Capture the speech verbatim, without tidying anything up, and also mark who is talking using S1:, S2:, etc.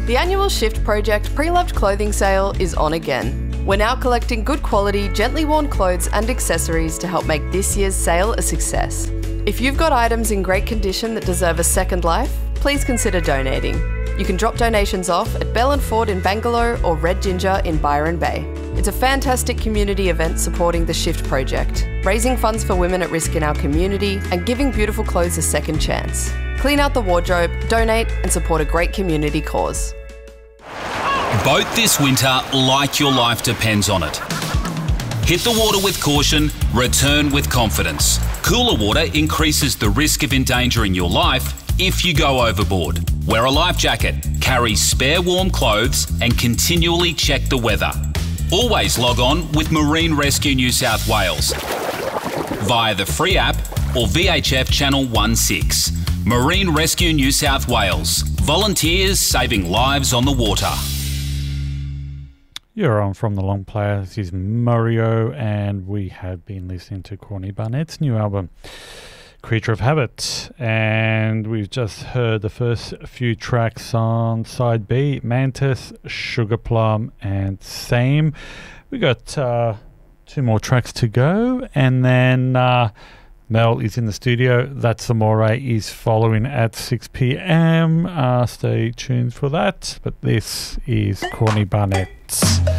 S1: The annual Shift Project pre-loved clothing sale is on again. We're now collecting good quality, gently worn clothes and accessories to help make this year's sale a success. If you've got items in great condition that deserve a second life, please consider donating. You can drop donations off at Bell and Ford in Bangalore or Red Ginger in Byron Bay. It's a fantastic community event supporting the Shift Project, raising funds for women at risk in our community and giving beautiful clothes a second chance. Clean out the wardrobe, donate and support a great community cause.
S2: Boat this winter like your life depends on it. Hit the water with caution, return with confidence. Cooler water increases the risk of endangering your life if you go overboard. Wear a life jacket, carry spare warm clothes and continually check the weather. Always log on with Marine Rescue New South Wales via the free app or V H F Channel sixteen. Marine Rescue New South Wales. Volunteers saving lives on the water.
S3: You're on From the Long Player. This is Mario, and we have been listening to Corny Barnett's new album, Creature of Habit. And we've just heard the first few tracks on side B, Mantis, Sugar Plum, and Same. We got uh, two more tracks to go, and then uh, Mel is in the studio. That's Amore is following at six p.m. Uh, stay tuned for that. But this is Corny Barnett's